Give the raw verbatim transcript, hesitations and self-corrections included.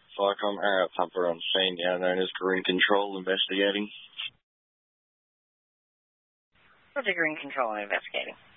Cycom area pumper on scene now, known as Green Control, investigating. Roger, Green Control investigating.